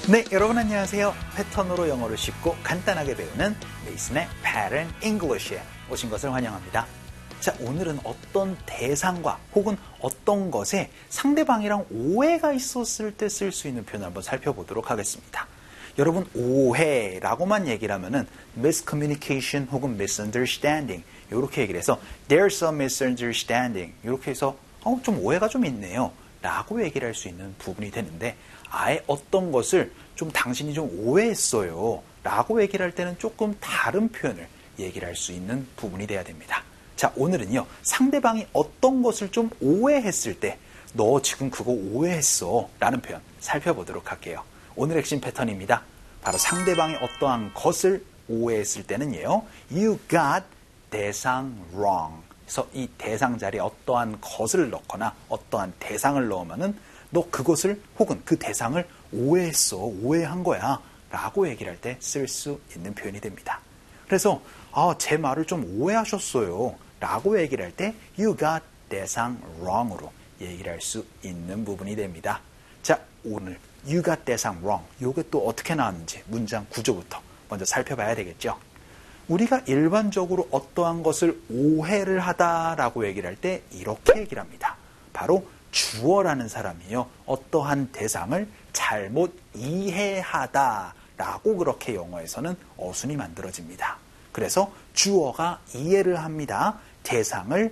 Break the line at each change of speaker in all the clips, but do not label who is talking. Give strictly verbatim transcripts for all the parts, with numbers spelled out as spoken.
네, 여러분 안녕하세요. 패턴으로 영어를 쉽고 간단하게 배우는 메이슨의 Pattern English에 오신 것을 환영합니다. 자, 오늘은 어떤 대상과 혹은 어떤 것에 상대방이랑 오해가 있었을 때 쓸 수 있는 표현을 한번 살펴보도록 하겠습니다. 여러분, 오해라고만 얘기를 하면은 miscommunication 혹은 misunderstanding 이렇게 얘기를 해서 there's a misunderstanding 이렇게 해서 어, 좀 오해가 좀 있네요 라고 얘기를 할 수 있는 부분이 되는데, 아예 어떤 것을 좀 당신이 좀 오해했어요 라고 얘기를 할 때는 조금 다른 표현을 얘기를 할 수 있는 부분이 돼야 됩니다. 자, 오늘은요, 상대방이 어떤 것을 좀 오해했을 때 너 지금 그거 오해했어 라는 표현 살펴보도록 할게요. 오늘 핵심 패턴입니다. 바로 상대방이 어떠한 것을 오해했을 때는요, you got 대상 wrong. 그래서 이 대상 자리에 어떠한 것을 넣거나 어떠한 대상을 넣으면은 너 그것을 혹은 그 대상을 오해했어, 오해한 거야 라고 얘기를 할 때 쓸 수 있는 표현이 됩니다. 그래서 아, 제 말을 좀 오해하셨어요 라고 얘기를 할 때 you got 대상 wrong으로 얘기를 할 수 있는 부분이 됩니다. 자, 오늘 you got 대상 wrong, 이게 또 어떻게 나왔는지 문장 구조부터 먼저 살펴봐야 되겠죠. 우리가 일반적으로 어떠한 것을 오해를 하다라고 얘기를 할 때 이렇게 얘기를 합니다. 바로 주어라는 사람이요, 어떠한 대상을 잘못 이해하다라고 그렇게 영어에서는 어순이 만들어집니다. 그래서 주어가 이해를 합니다. 대상을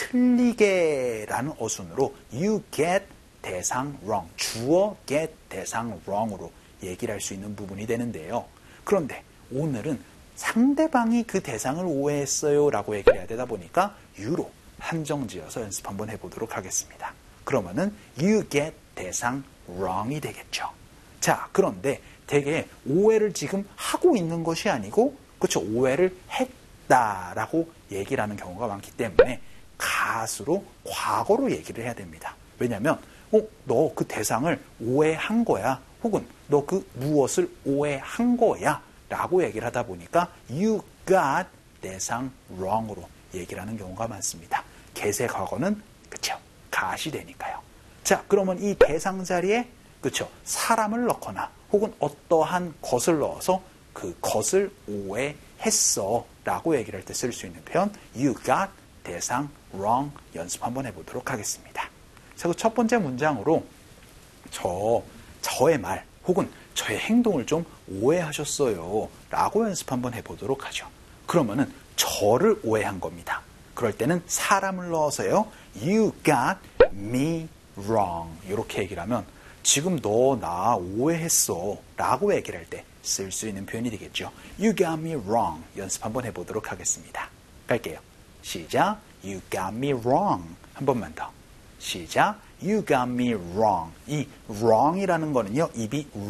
틀리게라는 어순으로 you get 대상 wrong, 주어 get 대상 wrong으로 얘기를 할 수 있는 부분이 되는데요. 그런데 오늘은 상대방이 그 대상을 오해했어요 라고 얘기를 해야 되다 보니까 you로 한정지어서 연습 한번 해보도록 하겠습니다. 그러면은 you get 대상 wrong이 되겠죠. 자, 그런데 되게 오해를 지금 하고 있는 것이 아니고, 그렇죠, 오해를 했다라고 얘기를 하는 경우가 많기 때문에 가수로 과거로 얘기를 해야 됩니다. 왜냐하면 어, 너 그 대상을 오해한 거야, 혹은 너 그 무엇을 오해한 거야 라고 얘기를 하다 보니까 you got 대상 wrong으로 얘기를 하는 경우가 많습니다. 개세 과거는 그쵸, gat이 되니까요. 자, 그러면 이 대상 자리에 그쵸, 사람을 넣거나 혹은 어떠한 것을 넣어서 그 것을 오해했어 라고 얘기를 할 때 쓸 수 있는 표현 you got 대상 wrong 연습 한번 해보도록 하겠습니다. 자, 그 첫 번째 문장으로 저, 저의 말 혹은 저의 행동을 좀 오해하셨어요 라고 연습 한번 해보도록 하죠. 그러면은 저를 오해한 겁니다. 그럴 때는 사람을 넣어서요, you got me wrong 이렇게 얘기를 하면 지금 너 나 오해했어 라고 얘기를 할 때 쓸 수 있는 표현이 되겠죠. you got me wrong 연습 한번 해보도록 하겠습니다. 갈게요. 시작. you got me wrong. 한 번만 더. 시작. you got me wrong. 이 wrong이라는 거는요, 입이